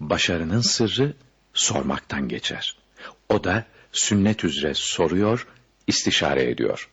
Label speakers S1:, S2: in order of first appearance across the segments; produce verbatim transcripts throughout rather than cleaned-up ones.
S1: başarının sırrı sormaktan geçer. O da sünnet üzere soruyor, istişare ediyor.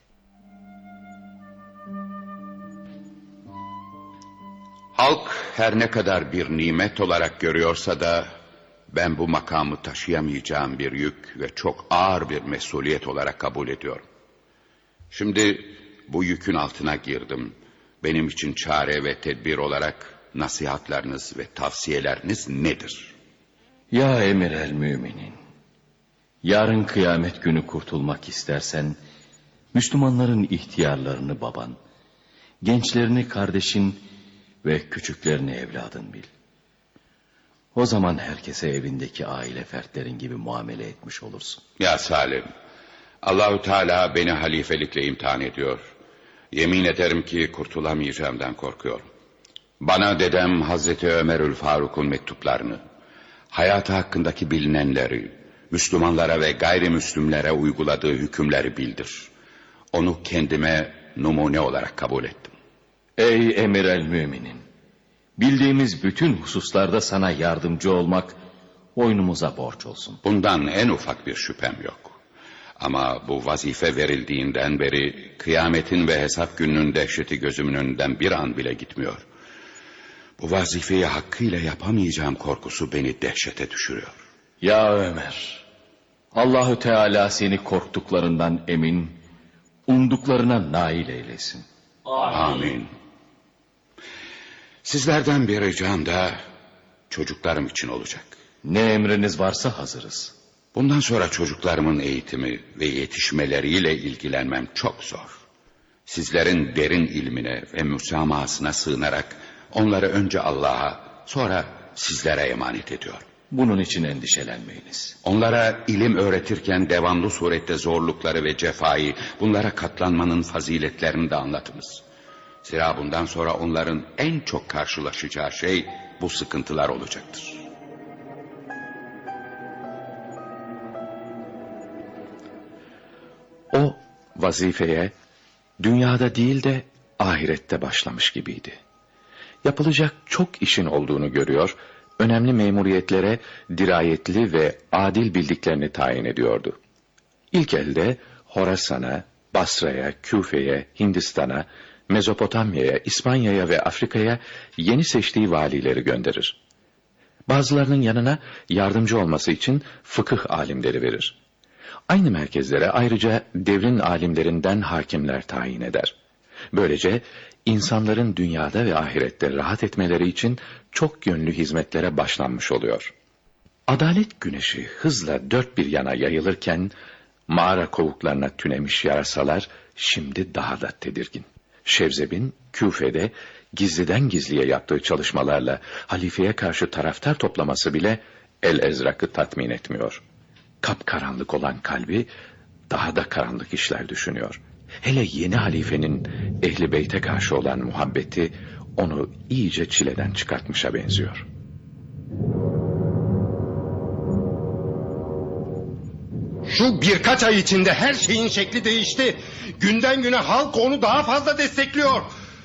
S2: Halk her ne kadar bir nimet olarak görüyorsa da ben bu makamı taşıyamayacağım bir yük ve çok ağır bir mesuliyet olarak kabul ediyorum. Şimdi bu yükün altına girdim. Benim için çare ve tedbir olarak nasihatlarınız ve tavsiyeleriniz nedir?
S3: Ya emir el müminin, yarın kıyamet günü kurtulmak istersen Müslümanların ihtiyarlarını baban, gençlerini kardeşin ve küçüklerini evladın bil. O zaman herkese evindeki aile fertlerin gibi muamele etmiş olursun.
S2: Ya Salim, Allahü Teala beni halifelikle imtihan ediyor. Yemin ederim ki kurtulamayacağımdan korkuyorum. Bana dedem Hazreti Ömerül Faruk'un mektuplarını, hayatı hakkındaki bilinenleri, Müslümanlara ve gayrimüslimlere uyguladığı hükümleri bildir. Onu kendime numune olarak kabul ettim.
S3: Ey emir el müminin, bildiğimiz bütün hususlarda sana yardımcı olmak boynumuza borç olsun.
S2: Bundan en ufak bir şüphem yok. Ama bu vazife verildiğinden beri kıyametin ve hesap gününün dehşeti gözümün önünden bir an bile gitmiyor. Bu vazifeyi hakkıyla yapamayacağım korkusu beni dehşete düşürüyor.
S3: Ya Ömer, Allahü Teala seni korktuklarından emin, umduklarına nail eylesin.
S2: Amin. Sizlerden bir ricam da çocuklarım için olacak.
S3: Ne emriniz varsa hazırız.
S2: Bundan sonra çocuklarımın eğitimi ve yetişmeleriyle ilgilenmem çok zor. Sizlerin derin ilmine ve müsamahasına sığınarak onları önce Allah'a, sonra sizlere emanet ediyorum.
S3: Bunun için endişelenmeyiniz.
S2: Onlara ilim öğretirken devamlı surette zorlukları ve cefayı, bunlara katlanmanın faziletlerini de anlatınız. Zira bundan sonra onların en çok karşılaşacağı şey bu sıkıntılar olacaktır.
S1: O vazifeye dünyada değil de ahirette başlamış gibiydi. Yapılacak çok işin olduğunu görüyor, önemli memuriyetlere dirayetli ve adil bildiklerini tayin ediyordu. İlk elde Horasan'a, Basra'ya, Küfe'ye, Hindistan'a, Mezopotamya'ya, İspanya'ya ve Afrika'ya yeni seçtiği valileri gönderir. Bazılarının yanına yardımcı olması için fıkıh alimleri verir. Aynı merkezlere ayrıca devrin alimlerinden hakimler tayin eder. Böylece insanların dünyada ve ahirette rahat etmeleri için çok yönlü hizmetlere başlanmış oluyor. Adalet güneşi hızla dört bir yana yayılırken mağara kovuklarına tünemiş yarasalar şimdi daha da tedirgin. Şevzeb'in Küfe'de gizliden gizliye yaptığı çalışmalarla halifeye karşı taraftar toplaması bile El-Ezrak'ı tatmin etmiyor. Kapkaranlık olan kalbi daha da karanlık işler düşünüyor. Hele yeni halifenin Ehl-i Beyt'e karşı olan muhabbeti onu iyice çileden çıkartmışa benziyor.
S4: Şu birkaç ay içinde her şeyin şekli değişti. Günden güne halk onu daha fazla destekliyor.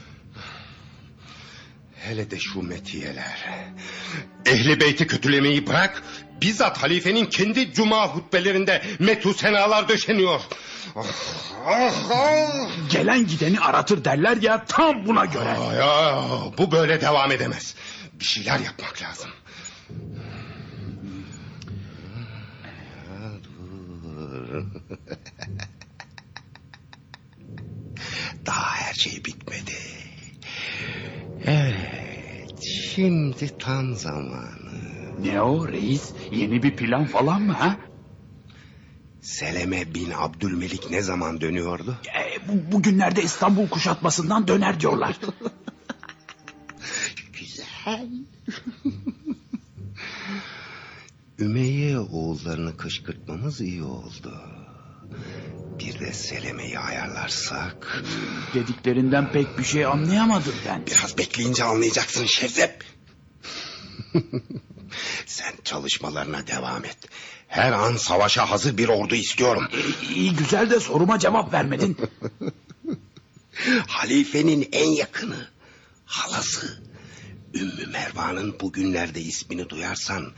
S4: Hele de şu metiyeler. Ehl-i Beyt'i kötülemeyi bırak, bizzat halifenin kendi cuma hutbelerinde methu senalar döşeniyor. Ah, ah, ah.
S5: Gelen gideni aratır derler ya, tam buna göre.
S4: Aa, ya, bu böyle devam edemez. Bir şeyler yapmak lazım. Daha her şey bitmedi. Evet, şimdi tam zamanı.
S5: Ne o reis? Yeni bir plan falan mı ha?
S4: Seleme bin Abdülmelik ne zaman dönüyordu?
S5: E, bu, bugünlerde İstanbul kuşatmasından döner diyorlar.
S4: Güzel. Ümeyye oğullarını kışkırtmamız iyi oldu. Bir de Seleme'yi ayarlarsak...
S5: Dediklerinden pek bir şey anlayamadım ben.
S4: Biraz bekleyince anlayacaksın Şevzep. Sen çalışmalarına devam et. Her an savaşa hazır bir ordu istiyorum.
S5: E, iyi güzel de soruma cevap vermedin.
S4: Halifenin en yakını, halası Ümmü Mervan'ın bugünlerde ismini duyarsan